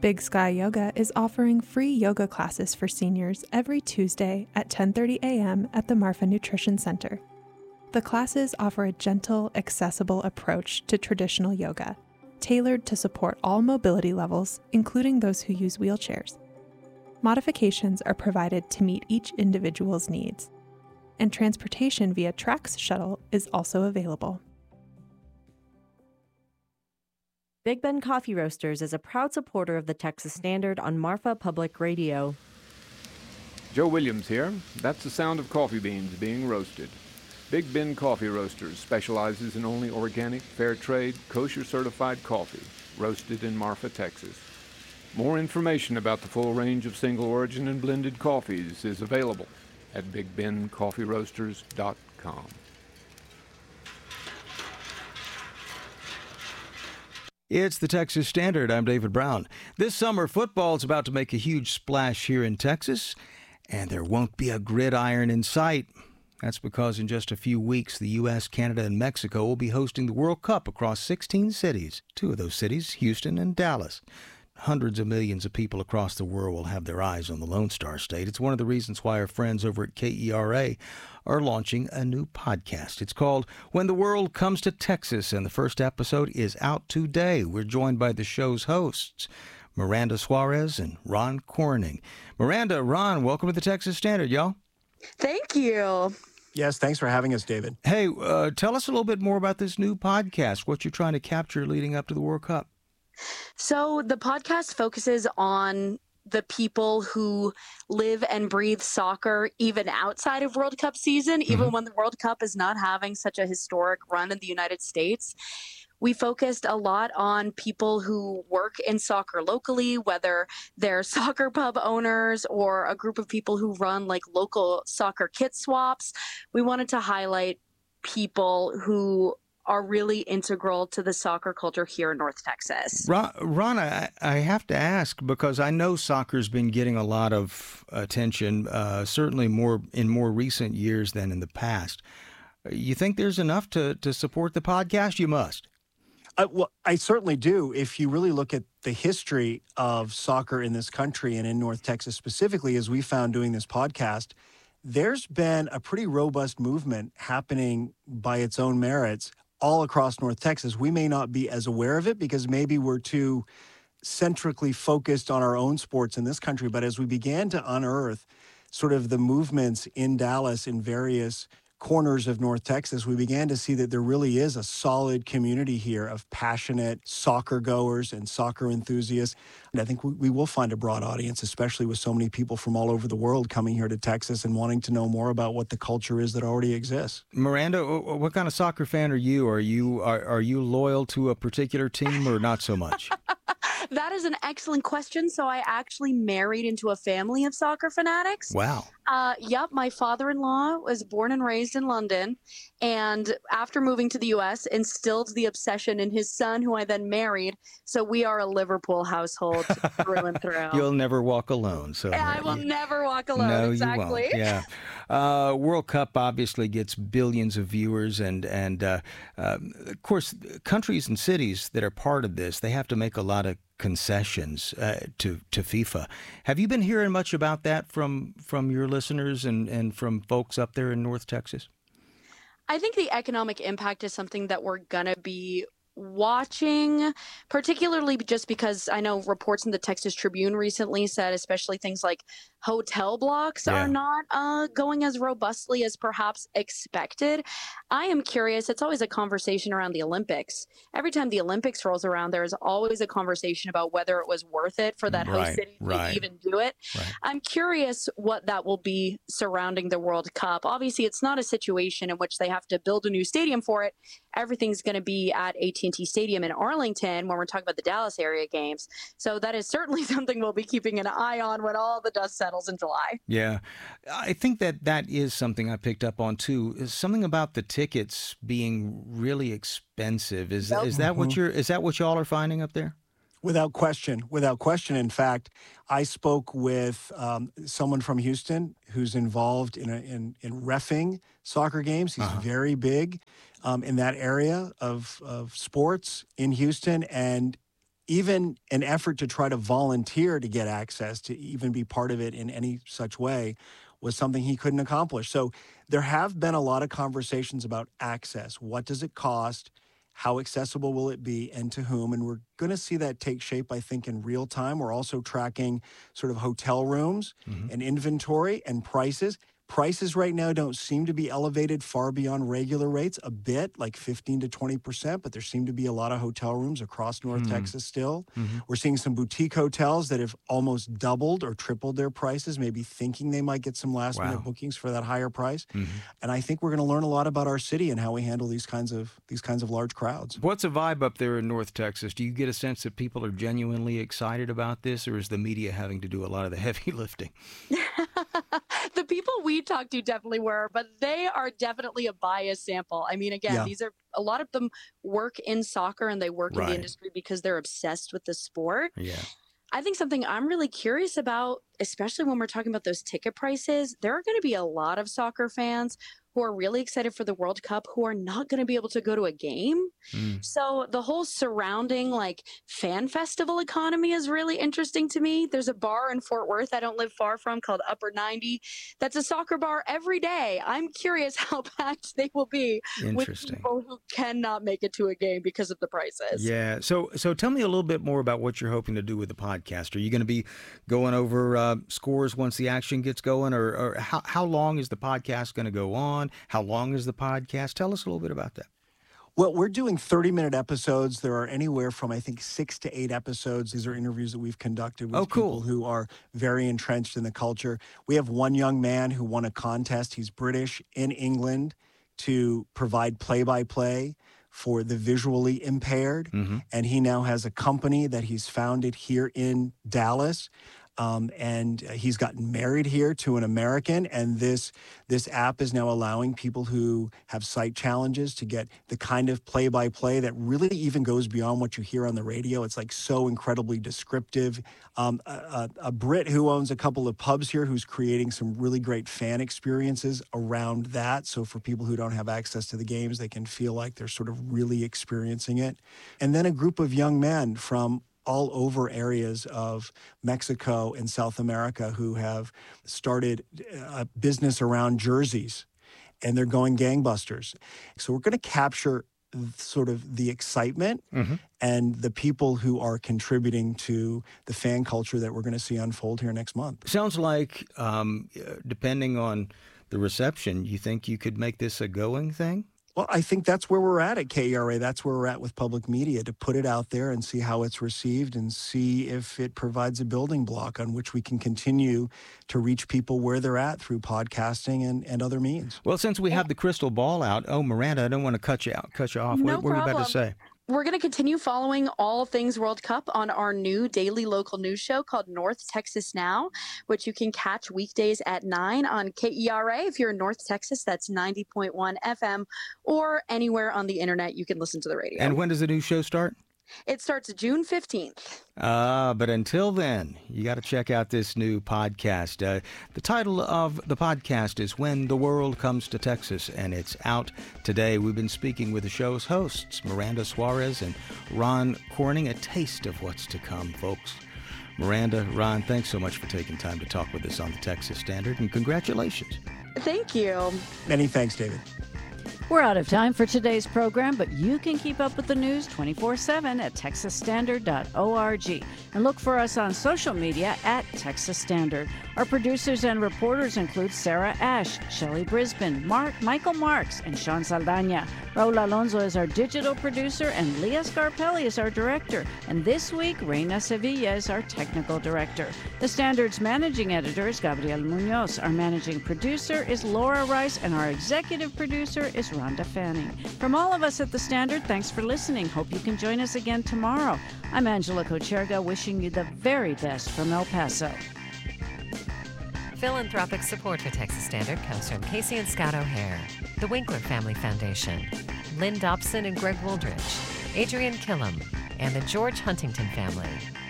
Big Sky Yoga is offering free yoga classes for seniors every Tuesday at 10:30 a.m. at the Marfa Nutrition Center. The classes offer a gentle, accessible approach to traditional yoga, tailored to support all mobility levels, including those who use wheelchairs. Modifications are provided to meet each individual's needs, and transportation via Trax Shuttle is also available. Big Ben Coffee Roasters is a proud supporter of the Texas Standard on Marfa Public Radio. Joe Williams here. That's the sound of coffee beans being roasted. Big Ben Coffee Roasters specializes in only organic, fair trade, kosher certified coffee, roasted in Marfa, Texas. More information about the full range of single origin and blended coffees is available at BigBenCoffeeRoasters.com. It's the Texas Standard. I'm David Brown. This summer, football is about to make a huge splash here in Texas, and there won't be a gridiron in sight. That's because in just a few weeks, the U.S., Canada, and Mexico will be hosting the World Cup across 16 cities. Two of those cities, Houston and Dallas. Hundreds of millions of people across the world will have their eyes on the Lone Star State. It's one of the reasons why our friends over at KERA are launching a new podcast. It's called When the World Comes to Texas, and the first episode is out today. We're joined by the show's hosts, Miranda Suarez and Ron Corning. Miranda, Ron, welcome to the Texas Standard, y'all. Thank you. Yes, thanks for having us, David. Hey, tell us a little bit more about this new podcast, what you're trying to capture leading up to the World Cup. So the podcast focuses on the people who live and breathe soccer even outside of World Cup season, even when the World Cup is not having such a historic run in the United States. We focused a lot on people who work in soccer locally, whether they're soccer pub owners or a group of people who run like local soccer kit swaps. We wanted to highlight people who are really integral to the soccer culture here in North Texas. Ron, I have to ask, because I know soccer's been getting a lot of attention, certainly more in more recent years than in the past. You think there's enough to support the podcast? You must. Well, I certainly do. If you really look at the history of soccer in this country and in North Texas specifically, as we found doing this podcast, there's been a pretty robust movement happening by its own merits all across North Texas. We may not be as aware of it because maybe we're too centrically focused on our own sports in this country. But as we began to unearth sort of the movements in Dallas in various corners of North Texas, we began to see that there really is a solid community here of passionate soccer goers and soccer enthusiasts. And I think we will find a broad audience, especially with so many people from all over the world coming here to Texas and wanting to know more about what the culture is that already exists. Miranda, what kind of soccer fan are you? Are you loyal to a particular team or not so much? That is an excellent question. So I actually married into a family of soccer fanatics. Wow. Yep. My father-in-law was born and raised in London, and after moving to the U.S., instilled the obsession in his son, who I then married. So we are a Liverpool household through and through. You'll never walk alone. So I will never walk alone. No, exactly. You won't. Yeah. World Cup obviously gets billions of viewers, and of course, countries and cities that are part of this, they have to make a lot of concessions to FIFA. Have you been hearing much about that from your listeners and from folks up there in North Texas? I think the economic impact is something that we're going to be watching, particularly just because I know reports in the Texas Tribune recently said especially things like hotel blocks are not going as robustly as perhaps expected. I am curious. It's always a conversation around the Olympics. Every time the Olympics rolls around, there is always a conversation about whether it was worth it for that host city to even do it. Right. I'm curious what that will be surrounding the World Cup. Obviously, it's not a situation in which they have to build a new stadium for it. Everything's going to be at AT&T Stadium in Arlington when we're talking about the Dallas area games. So that is certainly something we'll be keeping an eye on when all the dust settles in July. Yeah. I think that is something I picked up on too, is something about the tickets being really expensive. Is that what y'all are finding up there? Without question. In fact, I spoke with someone from Houston who's involved in reffing soccer games. He's very big in that area of sports in Houston, and even an effort to try to volunteer to get access, to even be part of it in any such way, was something he couldn't accomplish. So there have been a lot of conversations about access. What does it cost? How accessible will it be, and to whom? And we're going to see that take shape, I think, in real time. We're also tracking sort of hotel rooms and inventory and prices. Prices right now don't seem to be elevated far beyond regular rates, a bit, like 15 to 20%, but there seem to be a lot of hotel rooms across North Texas still. We're seeing some boutique hotels that have almost doubled or tripled their prices, maybe thinking they might get some last-minute bookings for that higher price. And I think we're going to learn a lot about our city and how we handle these kinds of large crowds. What's a vibe up there in North Texas? Do you get a sense that people are genuinely excited about this, or is the media having to do a lot of the heavy lifting? The people we talked to definitely were, but they are definitely a biased sample. I mean, again, these are a lot of them work in soccer and they work in the industry because they're obsessed with the sport. I think something I'm really curious about, especially when we're talking about those ticket prices, there are going to be a lot of soccer fans who are really excited for the World Cup who are not going to be able to go to a game. So the whole surrounding like fan festival economy is really interesting to me. There's a bar in Fort Worth I don't live far from called Upper 90. That's a soccer bar every day. I'm curious how packed they will be with people who cannot make it to a game because of the prices. Yeah. So tell me a little bit more about what you're hoping to do with the podcast. Are you going to be going over scores once the action gets going, or how long is the podcast going to go on? How long is the podcast? Tell us a little bit about that. Well, we're doing 30-minute episodes. There are anywhere from, I think, 6 to 8 episodes. These are interviews that we've conducted with people who are very entrenched in the culture. We have one young man who won a contest. He's British in England to provide play-by-play for the visually impaired. And he now has a company that he's founded here in Dallas. And he's gotten married here to an American, and this app is now allowing people who have sight challenges to get the kind of play-by-play that really even goes beyond what you hear on the radio. It's like so incredibly descriptive. A Brit who owns a couple of pubs here who's creating some really great fan experiences around that. So for people who don't have access to the games, they can feel like they're sort of really experiencing it. And then a group of young men from all over areas of Mexico and South America who have started a business around jerseys, and they're going gangbusters. So we're going to capture sort of the excitement and the people who are contributing to the fan culture that we're going to see unfold here next month. Sounds like, depending on the reception, you think you could make this a going thing? Well, I think that's where we're at KERA. That's where we're at with public media, to put it out there and see how it's received and see if it provides a building block on which we can continue to reach people where they're at through podcasting and other means. Well, since we have the crystal ball out, Miranda, I don't want to cut you off. No what were you about to say? We're going to continue following all things World Cup on our new daily local news show called North Texas Now, which you can catch weekdays at 9 on KERA. If you're in North Texas, that's 90.1 FM, or anywhere on the internet you can listen to the radio. And when does the new show start? It starts June 15th. But until then, you got to check out this new podcast. The title of the podcast is When the World Comes to Texas, and it's out today. We've been speaking with the show's hosts, Miranda Suarez and Ron Corning. A taste of what's to come, folks. Miranda, Ron, thanks so much for taking time to talk with us on the Texas Standard, and congratulations. Thank you. Many thanks, David. We're out of time for today's program, but you can keep up with the news 24/7 at texasstandard.org. And look for us on social media at Texas Standard. Our producers and reporters include Sarah Ash, Shelley Brisbane, Michael Marks, and Sean Saldana. Raul Alonso is our digital producer, and Leah Scarpelli is our director. And this week, Reina Sevilla is our technical director. The Standard's managing editor is Gabriel Munoz. Our managing producer is Laura Rice, and our executive producer is Rhonda Fanning. From all of us at The Standard, thanks for listening. Hope you can join us again tomorrow. I'm Angela Kocherga, wishing you the very best from El Paso. Philanthropic support for Texas Standard comes from Casey and Scott O'Hare, the Winkler Family Foundation, Lynn Dobson and Greg Wooldridge, Adrian Killam, and the George Huntington family.